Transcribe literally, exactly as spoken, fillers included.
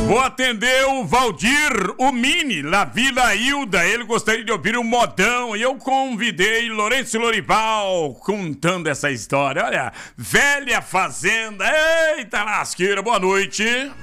Vou atender o Valdir, o Mini, lá Vila Hilda. Ele gostaria de ouvir um modão. E eu convidei Lourenço Lorival contando essa história. Olha, velha fazenda. Eita lasqueira, boa noite.